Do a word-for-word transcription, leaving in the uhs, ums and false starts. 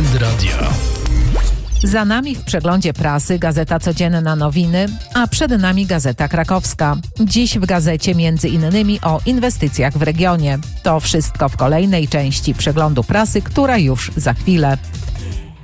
Weekend Radia. Za nami w przeglądzie prasy Gazeta Codzienna Nowiny, a przed nami Gazeta Krakowska. Dziś w gazecie między innymi o inwestycjach w regionie. To wszystko w kolejnej części przeglądu prasy, która już za chwilę.